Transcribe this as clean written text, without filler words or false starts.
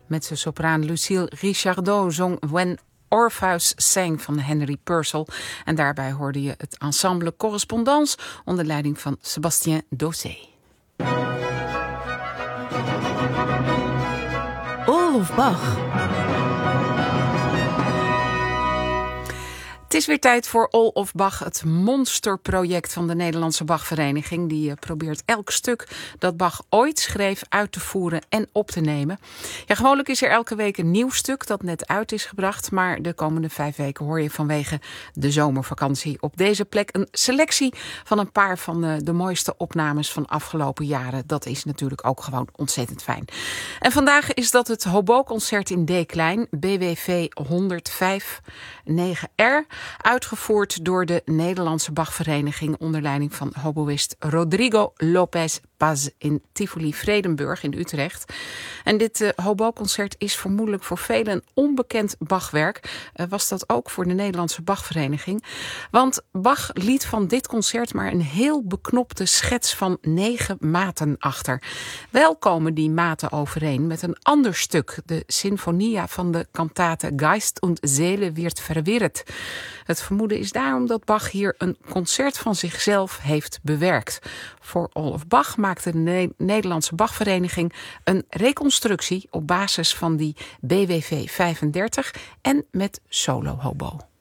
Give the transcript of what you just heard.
Mezzosopraan Lucille Richardot zong When Orpheus Sang van Henry Purcell. En daarbij hoorde je het ensemble Correspondance onder leiding van Sébastien Dossé. All of Bach. Het is weer tijd voor All of Bach, het monsterproject van de Nederlandse Bachvereniging. Die probeert elk stuk dat Bach ooit schreef uit te voeren en op te nemen. Ja, gewoonlijk is er elke week een nieuw stuk dat net uit is gebracht. Maar de komende 5 weken hoor je vanwege de zomervakantie op deze plek een selectie van een paar van de mooiste opnames van afgelopen jaren. Dat is natuurlijk ook gewoon ontzettend fijn. En vandaag is dat het Hobo-concert in D-klein, BWV 105 9R. Uitgevoerd door de Nederlandse Bachvereniging onder leiding van hoboïst Rodrigo López Paz in Tivoli-Vredenburg in Utrecht. En dit hobo-concert is vermoedelijk voor velen een onbekend Bachwerk. Was dat ook voor de Nederlandse Bachvereniging. Want Bach liet van dit concert maar een heel beknopte schets van 9 maten achter. Wel komen die maten overeen met een ander stuk, de Sinfonia van de kantate Geist und Seele wird verwirrt. Het vermoeden is daarom dat Bach hier een concert van zichzelf heeft bewerkt. Voor All of Bach maakte de Nederlandse Bachvereniging een reconstructie op basis van die BWV 35 en met solo hobo.